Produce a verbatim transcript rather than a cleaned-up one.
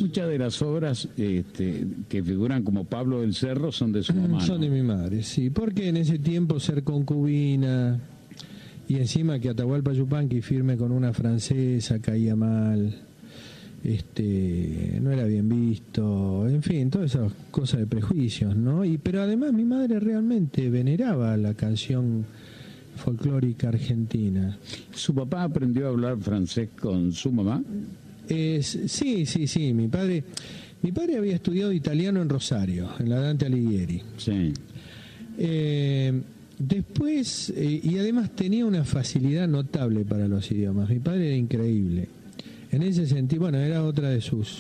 muchas de las obras este, que figuran como Pablo del Cerro son de su mamá, Son ¿no? de mi madre, sí, porque en ese tiempo ser concubina y encima que Atahualpa Yupanqui firme con una francesa caía mal, este, no era bien visto, en fin, todas esas cosas de prejuicios, ¿no? Y pero además mi madre realmente veneraba la canción folclórica argentina. ¿Su papá aprendió a hablar francés con su mamá? Es, sí, sí, sí, mi padre, mi padre había estudiado italiano en Rosario, en la Dante Alighieri. Sí. Eh, después, eh, y además tenía una facilidad notable para los idiomas. Mi padre era increíble. En ese sentido, bueno, era otra de sus